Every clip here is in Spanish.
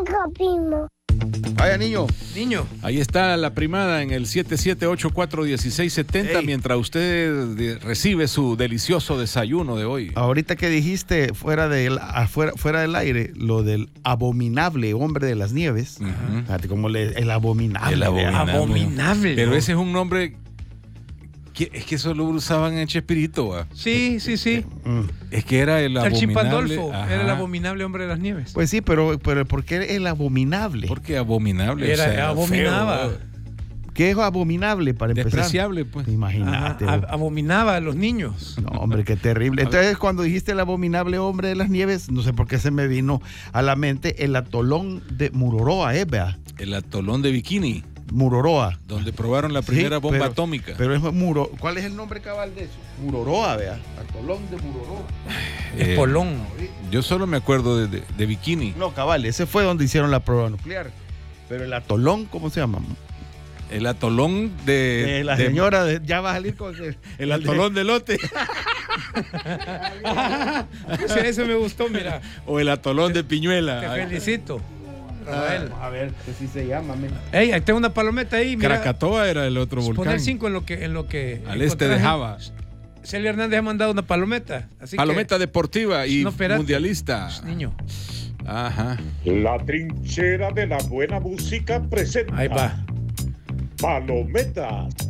Venga, primo. Vaya, niño. Ahí está la primada en el 77841670 mientras usted recibe su delicioso desayuno de hoy. Ahorita que dijiste fuera del aire lo del abominable hombre de las nieves. Fíjate como el abominable. El abominable. Pero ese es un nombre es que eso lo usaban en Chespirito, ¿va? Sí. Es que era el abominable. Chipandolfo era el abominable hombre de las nieves. Pues sí, pero ¿por qué el abominable? Porque abominable. Abominaba. Feo. ¿Qué es abominable para empezar? Despreciable, pues. Imagínate. Abominaba a los niños. No, hombre, qué terrible. Entonces, cuando dijiste el abominable hombre de las nieves, no sé por qué se me vino a la mente el atolón de Mururoa, ¿verdad? El atolón de Bikini. Mururoa. Donde probaron la primera bomba atómica. Pero es ¿cuál es el nombre cabal de eso? Mururoa, ¿verdad? Atolón de Mururoa. Espolón. Yo solo me acuerdo de Bikini. No, cabal, ese fue donde hicieron la prueba nuclear. Pero el atolón, ¿cómo se llama? El atolón de la señora, ya va a salir con el atolón de lote. Ese me gustó, mira. O el atolón de Piñuela. Te felicito. Rafael. A ver, que sí se llama. Ey, ahí tengo una palometa ahí, mira. Krakatoa era el otro volcán. Poner 5 en lo que al este de Java. Celia Hernández ha mandado una palometa. Palometa deportiva y mundialista. Niño. Ajá. La trinchera de la buena música presenta. Ahí va. Palometas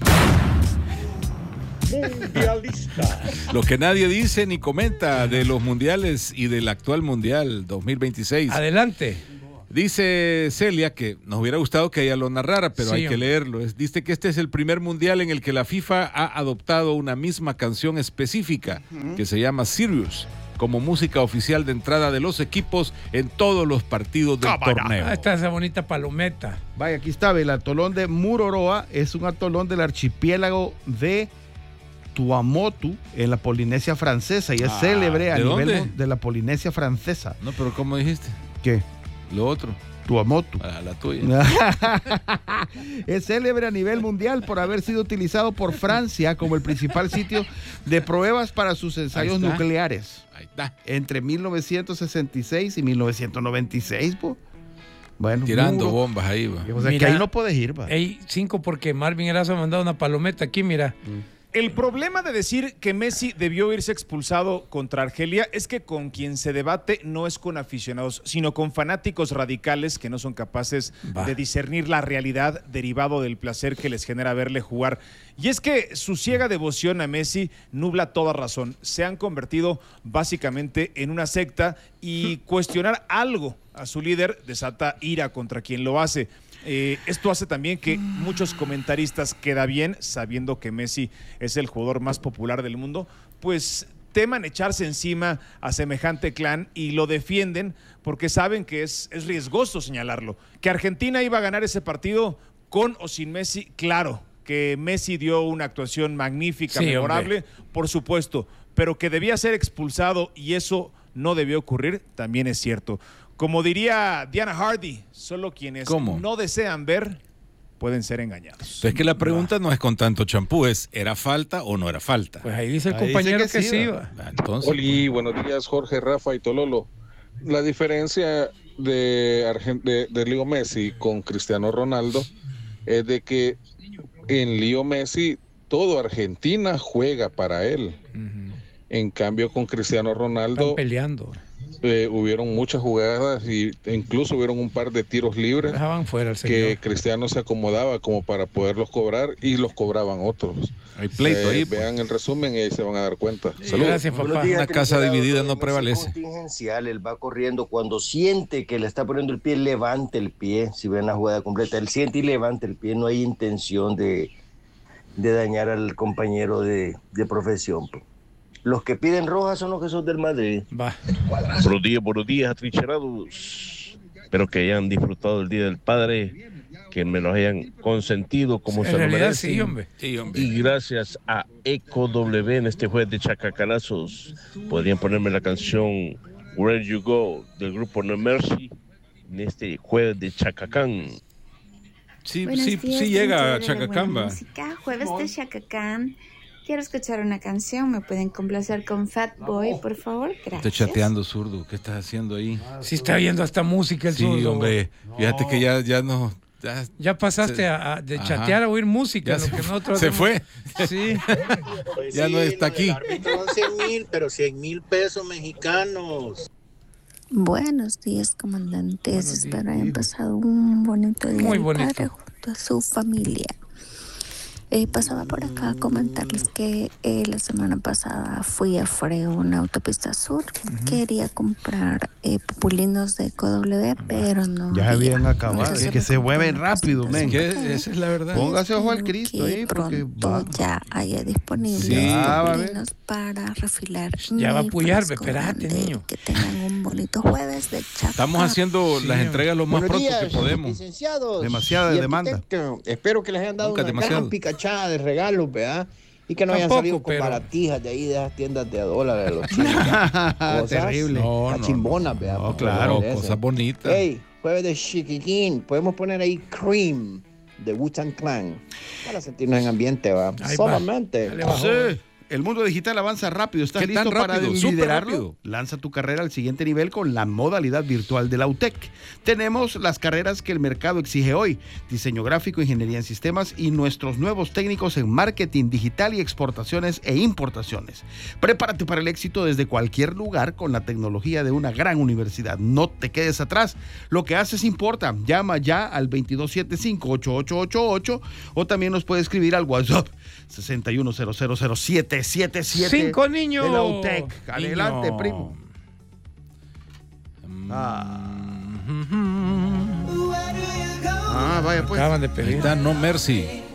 mundialistas. Lo que nadie dice ni comenta de los mundiales y del actual mundial 2026. Adelante. Dice Celia que nos hubiera gustado que ella lo narrara, pero hay que leerlo. Dice que este es el primer mundial en el que la FIFA ha adoptado una misma canción específica que se llama Sirius como música oficial de entrada de los equipos en todos los partidos del torneo. Ahí está esa bonita palometa. Vaya, aquí está, el atolón de Mururoa es un atolón del archipiélago de Tuamotu en la Polinesia francesa y es célebre a nivel de la Polinesia francesa. No, pero ¿cómo dijiste? ¿Qué? Lo otro. Tuamotu. La tuya. Es célebre a nivel mundial por haber sido utilizado por Francia como el principal sitio de pruebas para sus ensayos nucleares. Ahí está. Entre 1966 y 1996, pues. Bueno, tirando bombas ahí, va. O sea, mira, que ahí no puedes ir, va. 5 porque Marvin Erazo ha mandado una palometa aquí, mira. El problema de decir que Messi debió irse expulsado contra Argelia es que con quien se debate no es con aficionados, sino con fanáticos radicales que no son capaces de discernir la realidad derivado del placer que les genera verle jugar. Y es que su ciega devoción a Messi nubla toda razón. Se han convertido básicamente en una secta y cuestionar algo a su líder desata ira contra quien lo hace. Esto hace también que muchos comentaristas, queda bien, sabiendo que Messi es el jugador más popular del mundo, pues teman echarse encima a semejante clan y lo defienden porque saben que es riesgoso señalarlo. Que Argentina iba a ganar ese partido con o sin Messi, claro. Que Messi dio una actuación magnífica, memorable, por supuesto, pero que debía ser expulsado y eso no debió ocurrir, también es cierto. Como diría Diana Hardy, solo quienes no desean ver pueden ser engañados. Es que la pregunta no es con tanto champú, es ¿era falta o no era falta? Pues ahí dice el compañero que sí. Entonces, Oli, buenos días, Jorge, Rafa y Tololo. La diferencia de Leo Messi con Cristiano Ronaldo es de que en Leo Messi todo Argentina juega para él. En cambio con Cristiano Ronaldo están peleando. Hubieron muchas jugadas e incluso hubieron un par de tiros libres fuera que Cristiano se acomodaba como para poderlos cobrar y los cobraban otros. Hay pleito ahí. Vean el resumen y ahí se van a dar cuenta. Saludos. Gracias, papá. Una casa dividida no prevalece. Contingencial, él va corriendo cuando siente que le está poniendo el pie, levante el pie. Si ven la jugada completa, él siente y levanta el pie. No hay intención de dañar al compañero de profesión. Los que piden roja son los que son del Madrid. Buenos días, atrincherados. Espero que hayan disfrutado el Día del Padre, que me los hayan consentido como se lo merecen. Sí, hombre. Y gracias a Eco W en este jueves de Chacacanazos, podrían ponerme la canción Where You Go del grupo No Mercy en este jueves de Chacacán. Sí llega a Chacacán. Jueves de Chacacán. Quiero escuchar una canción. ¿Me pueden complacer con Fatboy, por favor? Gracias. Estoy chateando, zurdo. ¿Qué estás haciendo ahí? Sí, está viendo hasta música el zurdo. Sí, hombre. Fíjate que ya no... Ya pasaste de chatear a oír música. Ya lo que nosotros se hacemos. fue. Sí. Pues ya sí, no está aquí. El árbitro son 100,000, pero 100,000 pesos mexicanos. Buenos días, comandantes. Espero hayan pasado un bonito día. Muy bonito. Junto a su familia. Pasaba por acá a comentarles que la semana pasada fui a una autopista sur. Quería comprar pupulinos de KW, pero no. Ya había. habían acabado. Es que se mueven rápido, men. Esa es la verdad. Póngase ojo al Cristo ahí. Porque pronto ya haya disponibles pupulinos para refilar. Ya va a apoyar, frasco espérate, grande. niño. Que tengan un bonito jueves de chapa. Estamos haciendo las entregas lo más pronto que podemos. Licenciados. Demasiada demanda. Espero que les hayan dado Nunca una demasiado. gran picachada de regalos, ¿verdad? Y que no hayan Tampoco, salido con pero- baratijas de ahí, de esas tiendas de $1 de los chinos. Cosas Terrible. chimbonas, ¿verdad? No, claro, cosas bonitas. Hey, jueves de chiquiquín. Podemos poner ahí Cream de Wu-Tang Clan para sentirnos en ambiente, ¿va? Ahí va. Solamente. Dale, bajó. Sí. El mundo digital avanza rápido. ¿Estás ¿Qué listo tan para rápido? Súper liderarlo? rápido. Lanza tu carrera al siguiente nivel con la modalidad virtual de la UTEC. Tenemos las carreras que el mercado exige hoy: diseño gráfico, ingeniería en sistemas y nuestros nuevos técnicos en marketing digital y exportaciones e importaciones. Prepárate para el éxito desde cualquier lugar con la tecnología de una gran universidad. No te quedes atrás. Lo que haces importa. Llama ya al 2275-8888 o también nos puede escribir al WhatsApp 61000777 5 niños. de la UTEC. Adelante, Niño. primo. Vaya pues. Acaban de Ahí pedir. está No Mercy.